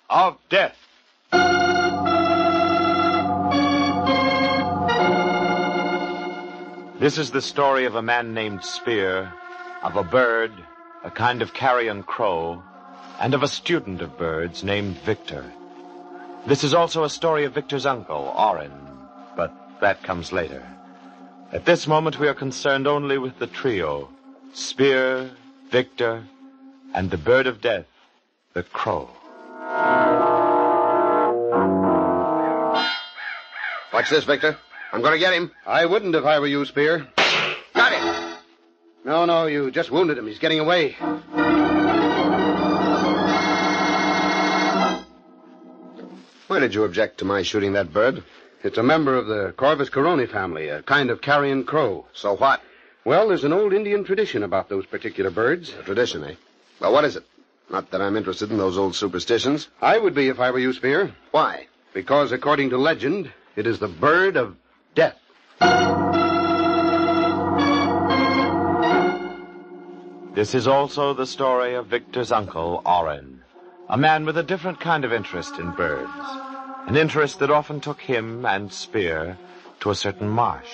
of Death. This is the story of a man named Spear, of a bird, a kind of carrion crow, and of a student of birds named Victor. This is also a story of Victor's uncle, Orin, but that comes later. At this moment, we are concerned only with the trio, Spear, Victor, and the bird of death, the crow. Watch this, Victor. I'm going to get him. I wouldn't if I were you, Spear. Got him. No, you just wounded him. He's getting away. Why did you object to my shooting that bird? It's a member of the Corvus Coroni family, a kind of carrion crow. So what? Well, there's an old Indian tradition about those particular birds. A tradition, eh? Well, what is it? Not that I'm interested in those old superstitions. I would be if I were you, Spear. Why? Because, according to legend, it is the bird of death. This is also the story of Victor's uncle, Orin, a man with a different kind of interest in birds, an interest that often took him and Spear to a certain marsh.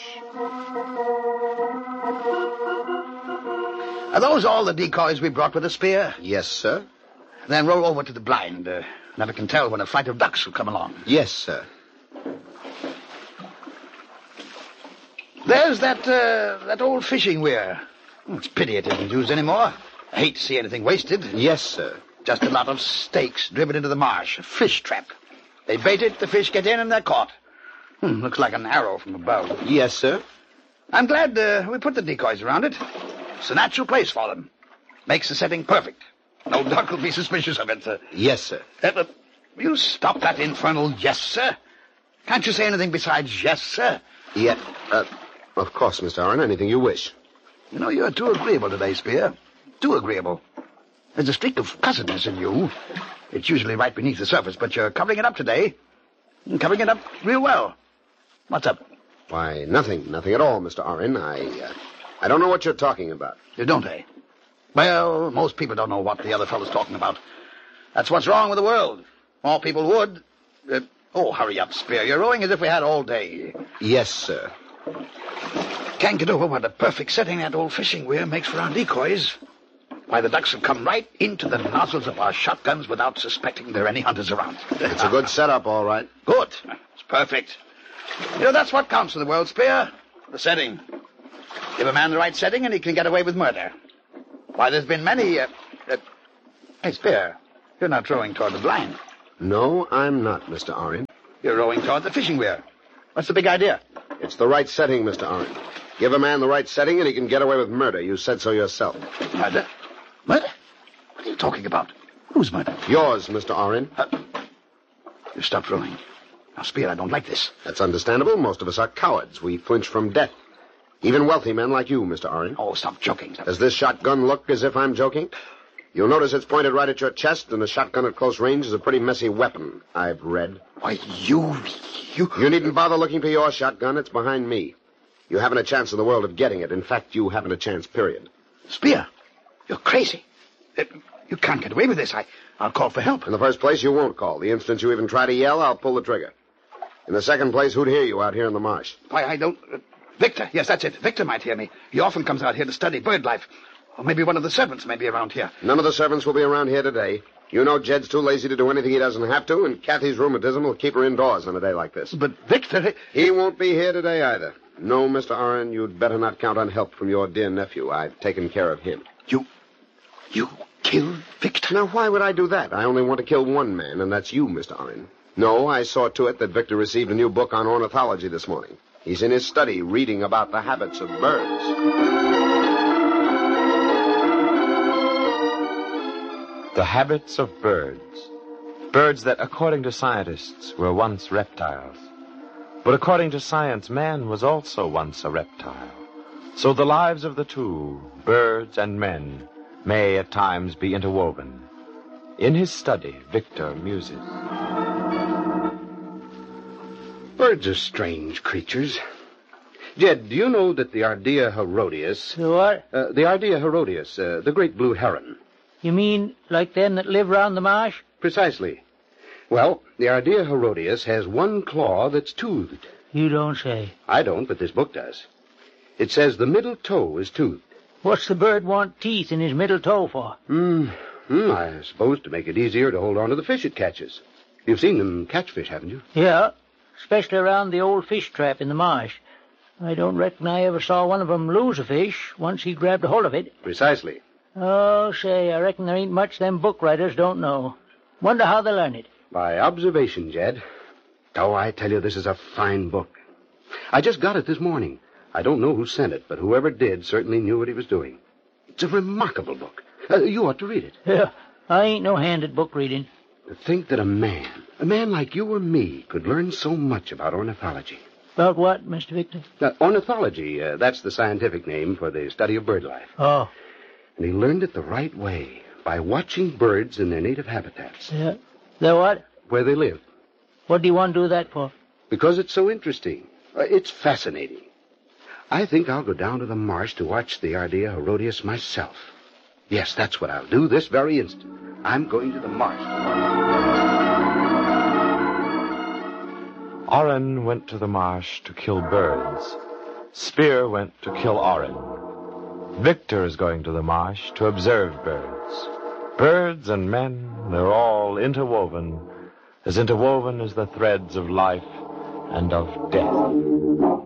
Are those all the decoys we brought with us, Spear? Yes, sir. Then roll over to the blind. Never can tell when a flight of ducks will come along. Yes, sir. There's that old fishing weir. It's a pity it isn't used anymore. I hate to see anything wasted. Yes, sir. Just a lot of stakes driven into the marsh. A fish trap. They bait it, the fish get in, and they're caught. Looks like an arrow from above. Yes, sir. I'm glad we put the decoys around it. It's a natural place for them. Makes the setting perfect. No duck will be suspicious of it. Yes, sir. You stop that infernal yes, sir. Can't you say anything besides yes, sir? Yeah, of course, Mr. Orin, anything you wish. You know, you're too agreeable today, Spear. Too agreeable. There's a streak of cussedness in you. It's usually right beneath the surface, but you're covering it up today. And covering it up real well. What's up? Why, nothing at all, Mr. Orin. I don't know what you're talking about. You don't, eh? Well, most people don't know what the other fellow's talking about. That's what's wrong with the world. More people would. Hurry up, Spear. You're rowing as if we had all day. Yes, sir. Can't get over what a perfect setting that old fishing weir makes for our decoys. Why, the ducks have come right into the nozzles of our shotguns without suspecting there are any hunters around. It's a good setup, all right. Good. It's perfect. You know, that's what counts in the world, Spear. The setting. Give a man the right setting and he can get away with murder. Why, there's been many... Hey, Spear, you're not rowing toward the blind. No, I'm not, Mr. Orin. You're rowing toward the fishing weir. What's the big idea? It's the right setting, Mr. Orin. Give a man the right setting and he can get away with murder. You said so yourself. Murder? Murder? What are you talking about? Whose murder? Yours, Mr. Orin. You stopped rowing. Now, Spear, I don't like this. That's understandable. Most of us are cowards. We flinch from death. Even wealthy men like you, Mr. Orin. Oh, stop joking. Does this shotgun look as if I'm joking? You'll notice it's pointed right at your chest, and a shotgun at close range is a pretty messy weapon, I've read. Why, you... You needn't bother looking for your shotgun. It's behind me. You haven't a chance in the world of getting it. In fact, you haven't a chance, period. Spear, you're crazy. You can't get away with this. I'll call for help. In the first place, you won't call. The instant you even try to yell, I'll pull the trigger. In the second place, who'd hear you out here in the marsh? Why, I don't... Victor, yes, that's it. Victor might hear me. He often comes out here to study bird life. Or maybe one of the servants may be around here. None of the servants will be around here today. You know Jed's too lazy to do anything he doesn't have to, and Kathy's rheumatism will keep her indoors on a day like this. But Victor... He won't be here today either. No, Mr. Orin, you'd better not count on help from your dear nephew. I've taken care of him. You killed Victor? Now, why would I do that? I only want to kill one man, and that's you, Mr. Orin. No, I saw to it that Victor received a new book on ornithology this morning. He's in his study reading about the habits of birds. The habits of birds. Birds that, according to scientists, were once reptiles. But according to science, man was also once a reptile. So the lives of the two, birds and men, may at times be interwoven. In his study, Victor muses. Birds are strange creatures. Jed, do you know that the Ardea Herodias... What? The Ardea Herodias, the great blue heron. You mean like them that live round the marsh? Precisely. Well, the Ardea Herodias has one claw that's toothed. You don't say. I don't, but this book does. It says the middle toe is toothed. What's the bird want teeth in his middle toe for? I suppose to make it easier to hold on to the fish it catches. You've seen them catch fish, haven't you? Yeah, especially around the old fish trap in the marsh. I don't reckon I ever saw one of 'em lose a fish once he grabbed a hold of it. Precisely. Oh, say, I reckon there ain't much them book writers don't know. Wonder how they learn it. By observation, Jed. Oh, I tell you, this is a fine book. I just got it this morning. I don't know who sent it, but whoever did certainly knew what he was doing. It's a remarkable book. You ought to read it. Yeah, I ain't no hand at book reading. To think that a man like you or me, could learn so much about ornithology. About what, Mr. Victor? Ornithology, that's the scientific name for the study of bird life. Oh. And he learned it the right way, by watching birds in their native habitats. Yeah. They're what? Where they live. What do you want to do that for? Because it's so interesting. It's fascinating. I think I'll go down to the marsh to watch the Ardea Herodias myself. Yes, that's what I'll do this very instant. I'm going to the marsh. Orin went to the marsh to kill birds. Spear went to kill Orin. Victor is going to the marsh to observe birds. Birds and men, they're all interwoven as the threads of life and of death.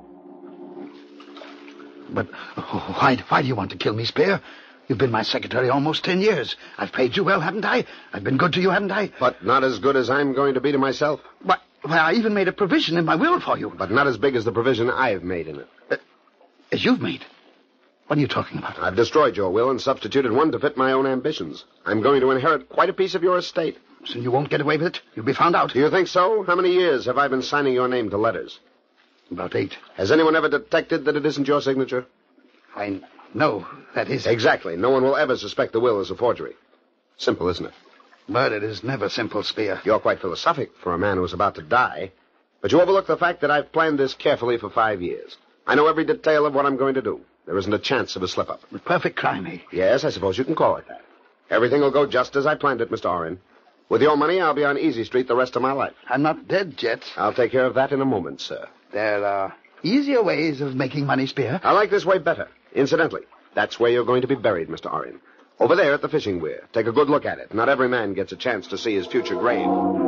But why do you want to kill me, Spear? You've been my secretary almost 10 years. I've paid you well, haven't I? I've been good to you, haven't I? But not as good as I'm going to be to myself. Why, I even made a provision in my will for you. But not as big as the provision I've made in it. As you've made? What are you talking about? I've destroyed your will and substituted one to fit my own ambitions. I'm going to inherit quite a piece of your estate. So you won't get away with it? You'll be found out. Do you think so? How many years have I been signing your name to letters? About 8. Has anyone ever detected that it isn't your signature? I know that is... Exactly. No one will ever suspect the will as a forgery. Simple, isn't it? But it is never simple, Spear. You're quite philosophic for a man who's about to die. But you overlook the fact that I've planned this carefully for 5 years. I know every detail of what I'm going to do. There isn't a chance of a slip-up. The perfect crime, eh? Yes, I suppose you can call it that. Everything will go just as I planned it, Mr. Orin. With your money, I'll be on Easy Street the rest of my life. I'm not dead yet. I'll take care of that in a moment, sir. There are easier ways of making money, Spear. I like this way better. Incidentally, that's where you're going to be buried, Mr. Orin. Over there at the fishing weir. Take a good look at it. Not every man gets a chance to see his future grave.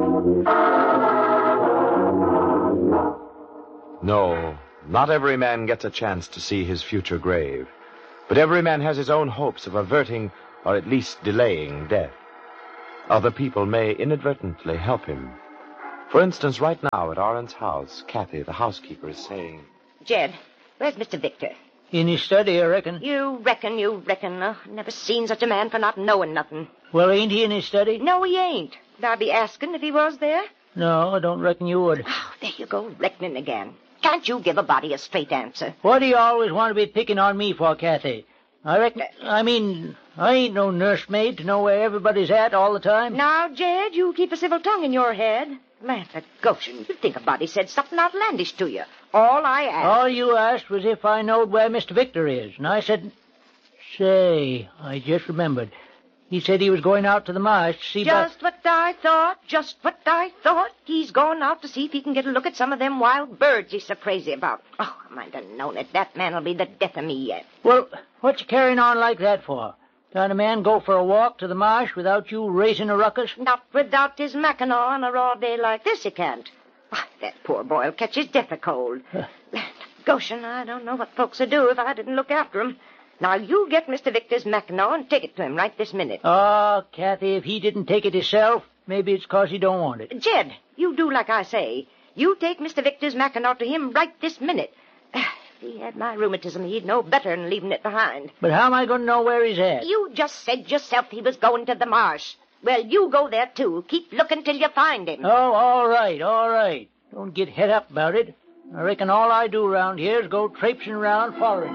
No, not every man gets a chance to see his future grave. But every man has his own hopes of averting, or at least delaying, death. Other people may inadvertently help him. For instance, right now at Orin's house, Kathy, the housekeeper, is saying... Jed, where's Mr. Victor? In his study, I reckon. You reckon. Never seen such a man for not knowing nothing. Well, ain't he in his study? No, he ain't. Would I be asking if he was there? No, I don't reckon you would. Oh, there you go, reckoning again. Can't you give a body a straight answer? What do you always want to be picking on me for, Kathy? I ain't no nursemaid to know where everybody's at all the time. Now, Jed, you keep a civil tongue in your head. Land of Goshen, you'd think a body said something outlandish to you. All I asked... All you asked was if I knowed where Mr. Victor is, and I said... Say, I just remembered. He said he was going out to the marsh to see... Just what I thought. He's going out to see if he can get a look at some of them wild birds he's so crazy about. Oh, I might have known it. That man'll be the death of me yet. Well, what you carrying on like that for? Can't a man go for a walk to the marsh without you raising a ruckus? Not without his Mackinaw on a raw day like this, he can't. Why, that poor boy'll catch his death of cold. Goshen, I don't know what folks would do if I didn't look after him. Now, you get Mr. Victor's Mackinaw and take it to him right this minute. Oh, Kathy, if he didn't take it himself, maybe it's 'cause he don't want it. Jed, you do like I say. You take Mr. Victor's Mackinaw to him right this minute. If he had my rheumatism, he'd know better than leaving it behind. But how am I going to know where he's at? You just said yourself he was going to the marsh. Well, you go there, too. Keep looking till you find him. Oh, all right. Don't get het up about it. I reckon all I do around here is go traipsing around following.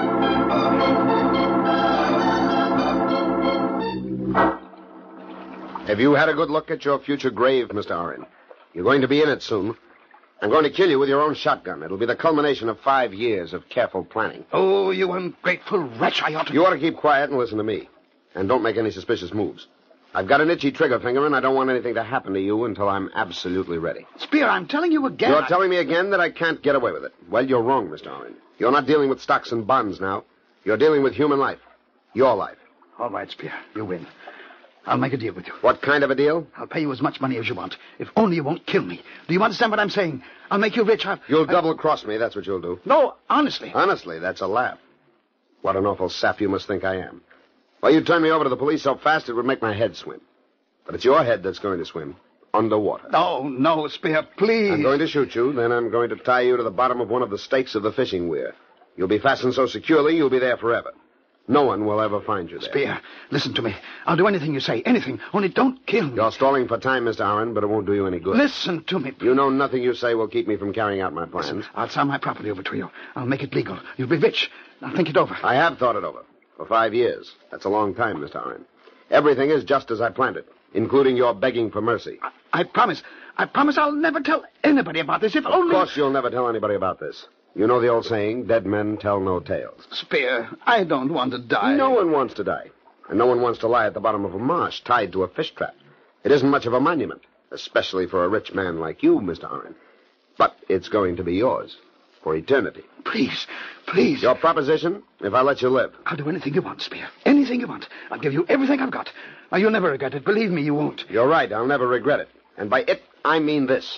Have you had a good look at your future grave, Mr. Orin? You're going to be in it soon. I'm going to kill you with your own shotgun. It'll be the culmination of 5 years of careful planning. Oh, you ungrateful wretch, I ought to... You ought to keep quiet and listen to me. And don't make any suspicious moves. I've got an itchy trigger finger, and I don't want anything to happen to you until I'm absolutely ready. Spear, I'm telling you again. You're telling me again that I can't get away with it. Well, you're wrong, Mr. Oren. You're not dealing with stocks and bonds now. You're dealing with human life. Your life. All right, Spear. You win. I'll make a deal with you. What kind of a deal? I'll pay you as much money as you want, if only you won't kill me. Do you understand what I'm saying? I'll make you rich. You'll double-cross me, that's what you'll do. No, honestly. Honestly, that's a laugh. What an awful sap you must think I am. Why, you'd turn me over to the police so fast it would make my head swim. But it's your head that's going to swim. Underwater. No, Spear, please. I'm going to shoot you, then I'm going to tie you to the bottom of one of the stakes of the fishing weir. You'll be fastened so securely, you'll be there forever. No one will ever find you there. Spear, listen to me. I'll do anything you say, anything. Only don't kill me. You're stalling for time, Mr. Oren, but it won't do you any good. Listen to me. You know nothing you say will keep me from carrying out my plans. Listen, I'll sign my property over to you. I'll make it legal. You'll be rich. Now think it over. I have thought it over. For 5 years. That's a long time, Mr. Oren. Everything is just as I planned it, including your begging for mercy. I promise. I promise I'll never tell anybody about this, if only... Of course you'll never tell anybody about this. You know the old saying, dead men tell no tales. Spear, I don't want to die. No one wants to die. And no one wants to lie at the bottom of a marsh, tied to a fish trap. It isn't much of a monument, especially for a rich man like you, Mr. Oren. But it's going to be yours, for eternity. Please. Your proposition, if I let you live. I'll do anything you want, Spear. Anything you want. I'll give you everything I've got. Now, you'll never regret it. Believe me, you won't. You're right, I'll never regret it. And by it, I mean this.